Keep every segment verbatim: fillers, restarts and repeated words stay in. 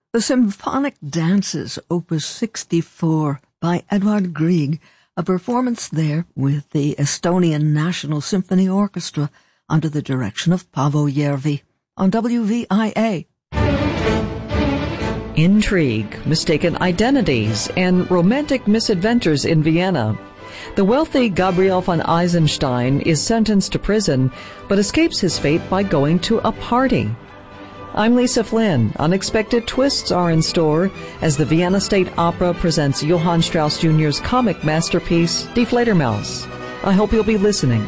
The Symphonic Dances, Opus sixty-four, by Edvard Grieg, a performance there with the Estonian National Symphony Orchestra under the direction of Paavo Järvi on W V I A. Intrigue, mistaken identities, and romantic misadventures in Vienna. The wealthy Gabriel von Eisenstein is sentenced to prison, but escapes his fate by going to a party. I'm Lisa Flynn. Unexpected twists are in store as the Vienna State Opera presents Johann Strauss Junior's comic masterpiece, Die Fledermaus. I hope you'll be listening.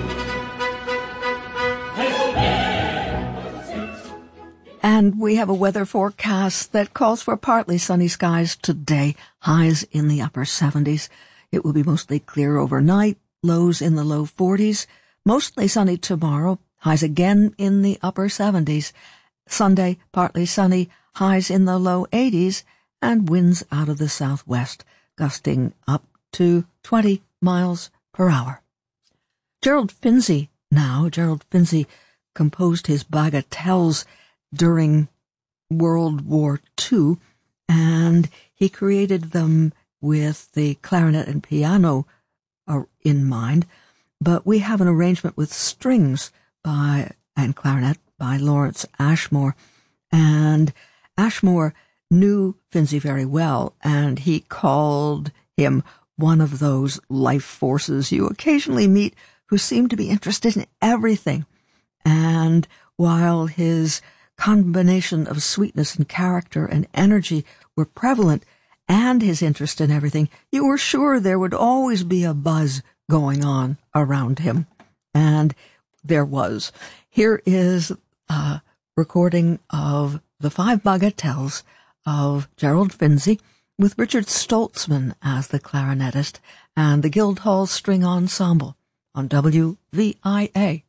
And we have a weather forecast that calls for partly sunny skies today, highs in the upper seventies. It will be mostly clear overnight, lows in the low forties, mostly sunny tomorrow, highs again in the upper seventies. Sunday, partly sunny, highs in the low eighties, and winds out of the southwest, gusting up to twenty miles per hour. Gerald Finzi now, Gerald Finzi composed his bagatelles during World War Two, and he created them with the clarinet and piano in mind, but we have an arrangement with strings by and clarinet by Lawrence Ashmore, and Ashmore knew Finzi very well, and he called him one of those life forces you occasionally meet who seem to be interested in everything. And while his combination of sweetness and character and energy were prevalent, and his interest in everything, you were sure there would always be a buzz going on around him. And there was. Here is a recording of the five bagatelles of Gerald Finzi with Richard Stoltzman as the clarinetist and the Guildhall String Ensemble on W V I A.